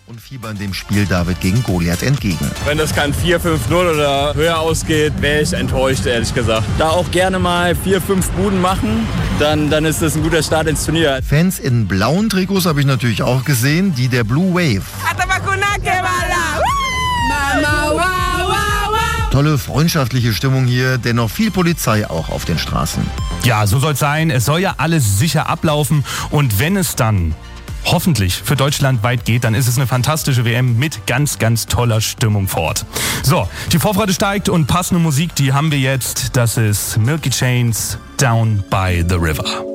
und fiebern dem Spiel David gegen Goliath entgegen. Wenn das kein 4-5-0 oder höher ausgeht, wäre ich enttäuscht, ehrlich gesagt. Da auch gerne mal 4-5 Buden machen, dann ist das ein guter Start ins Turnier. Fans in blauen Trikots habe ich natürlich auch gesehen, die der Blue Wave. Tolle freundschaftliche Stimmung hier, dennoch viel Polizei auch auf den Straßen. Ja, so soll es sein. Es soll ja alles sicher ablaufen. Und wenn es dann hoffentlich für Deutschland weit geht, dann ist es eine fantastische WM mit ganz, ganz toller Stimmung vor Ort. So, die Vorfreude steigt und passende Musik, die haben wir jetzt. Das ist Milky Chains, Down by the River.